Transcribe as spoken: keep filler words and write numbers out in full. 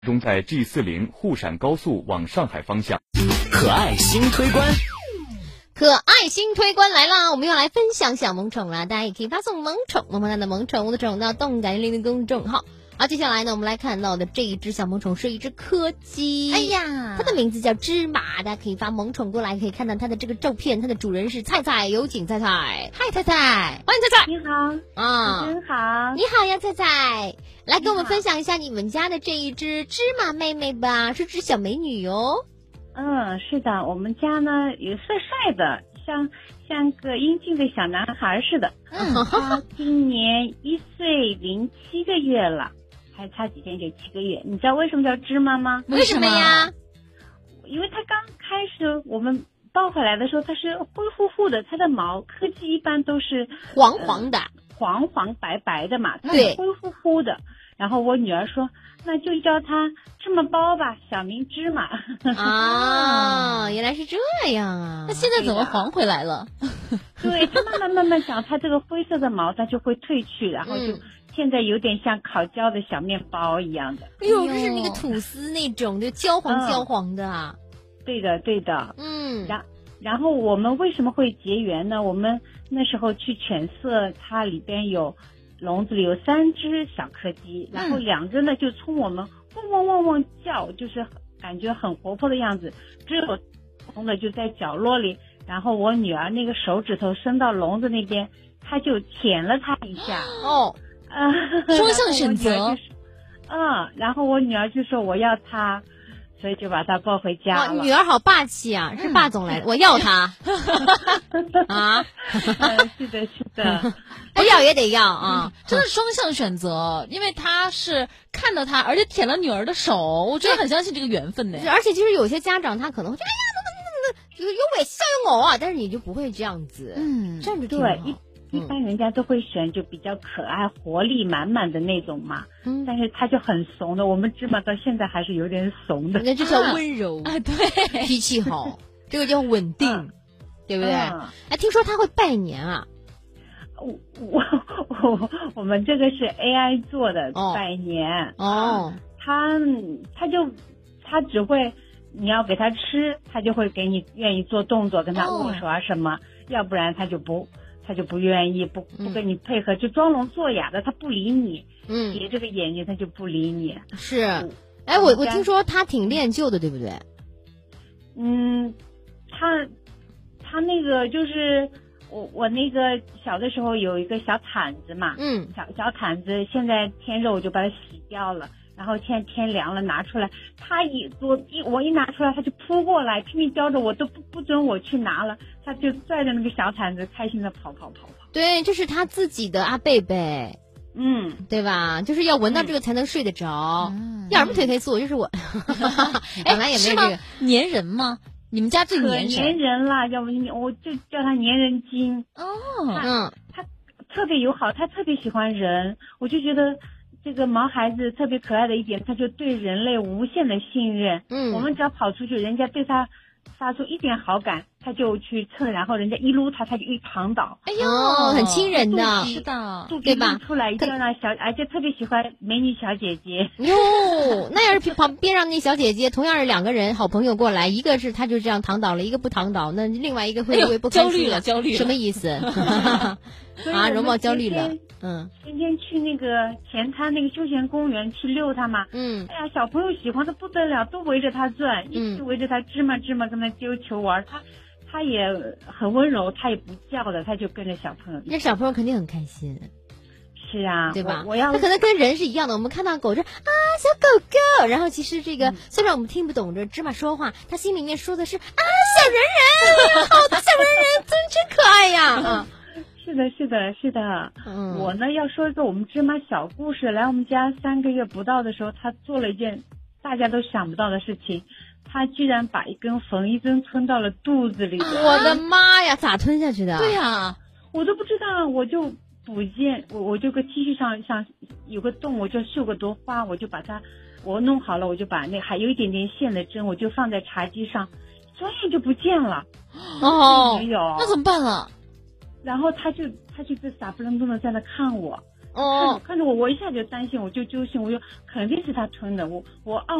中在 G 四零 沪陕高速往上海方向。 可爱新推关， 可爱新推关来啦！我们又来分享小萌宠啦，大家也可以发送萌宠么么哒的萌宠物的宠到动感零零公众号。好，接下来呢，我们来看到的这一只小萌宠是一只柯基。 哎呀， 它的名字叫芝麻，大家可以发萌宠过来，可以看到它的这个照片，它的主人是菜菜，有请菜菜。嗨，菜菜，欢迎菜菜。 你好， 啊， 真好。 你好呀，菜菜，来跟我们分享一下你们家的这一只芝麻妹妹吧，是只小美女哟。 嗯，是的，我们家呢也帅帅的，像像个英俊的小男孩似的。嗯，他今年一岁零七个月了，还差几天就七个月。你知道为什么叫芝麻吗？ 为什么呀？ 因为它刚开始我们抱回来的时候，它是灰乎乎的，它的毛柯基一般都是黄黄的、呃、 黄黄白白的嘛，它对， 灰乎乎的。然后我女儿说，那就叫它芝麻包吧，小名芝麻。 啊，原来是这样啊！ 那现在怎么黄回来了？ 对，它慢慢慢慢长，它这个灰色的毛它就会褪去，然后就现在有点像烤焦的小面包一样的。 哎呦，就是那个吐司那种，就焦黄焦黄的啊。 嗯、对的，对的。 嗯， 然然后我们为什么会结缘呢？我们那时候去犬舍，它里边有。笼子里有三只小柯基，然后两只呢就冲我们汪汪汪汪叫，就是感觉很活泼的样子。只有红的就在角落里，然后我女儿那个手指头伸到笼子那边，她就舔了它一下。 哦， 啊， 双向选择。 嗯，然后我女儿就说我要它。所以就把它抱回家了。 哦、女儿好霸气啊，是霸总来的，嗯、我要它。啊、 嗯，是的，是的， 不要也得要啊， 真的双向选择，因为他是看到他，而且舔了女儿的手，我真的很相信这个缘分呢。 而且其实有些家长他可能会说，哎呀，那那那那就是有尾效应我啊，但是你就不会这样子， 嗯， 这样就对。一般人家都会选就比较可爱、活力满满的那种嘛，嗯，但是他就很怂的。我们芝麻到现在还是有点怂的， 那这叫温柔啊，对， 脾气好，这个叫稳定，嗯、对不对？哎、 嗯， 听说他会拜年啊？ 我我我我们这个是 A I 做的拜年哦， 他他就他只会你要给他吃，他就会给你愿意做动作，跟他握手啊什么，哦、要不然他就不。他就不愿意，不不跟你配合，嗯、就装聋作哑的，他不理你。嗯，斜着个眼睛，他就不理你。 是，哎，我我听说他挺恋旧的，对不对？ 嗯，他他那个就是我我那个小的时候有一个小毯子嘛，嗯，小小毯子，现在天热我就把它洗掉了。然后现在天凉了，拿出来，他一我一我一拿出来，他就扑过来，拼命叼着我，都不不准我去拿了，他就拽着那个小毯子，开心的跑跑跑跑。 对，这是他自己的阿贝贝， 嗯， 对吧？就是要闻到这个才能睡得着。嗯，要什么腿腿素，就是我。本来也没有这个粘人吗？你们家最粘谁？ 粘人了，要不我就叫他粘人精。 哦， 嗯，他特别友好，他特别喜欢人，我就觉得。这个毛孩子特别可爱的一点，他就对人类无限的信任。嗯，我们只要跑出去，人家对他发出一点好感，他就去蹭，然后人家一撸他，他就一躺倒。 哎呦，很亲人的， 是的， 对吧？出来一定要让小，而且特别喜欢美女小姐姐。 哟，那要是旁边让那小姐姐同样是两个人好朋友过来，一个是他就这样躺倒了，一个不躺倒，那另外一个会不会不焦虑了？焦虑什么意思？啊，容貌焦虑了。嗯， 今天去那个前滩那个休闲公园去遛它嘛，嗯，哎呀，小朋友喜欢的不得了，都围着它转，嗯、一直围着它芝麻芝麻跟它丢球玩，它它也很温柔，它也不叫的，它就跟着小朋友。 那小朋友肯定很开心。 是啊， 对吧？ 我, 我要， 它可能跟人是一样的。我们看到狗就啊，小狗狗，然后其实这个、嗯、虽然我们听不懂这芝麻说话，它心里面说的是啊，小人人，好的小人人，真真可爱呀。啊是的，是的，是的。嗯，我呢要说一个我们芝麻小故事。来我们家三个月不到的时候，他做了一件大家都想不到的事情，他居然把一根缝衣针吞到了肚子里。 我的妈呀，咋吞下去的？ 对呀、啊， 我都不知道，我就补件，我我就个 T 恤上上有个洞，我就绣个朵花，我就把它我弄好了，我就把那还有一点点线的针，我就放在茶几上，转眼就不见了。 哦， 没有， 那怎么办了？ 然后他就他就在傻不愣登的在那看我， 哦， 看着看着我，我一下就担心，我就揪心，我就肯定是他吞的，我我二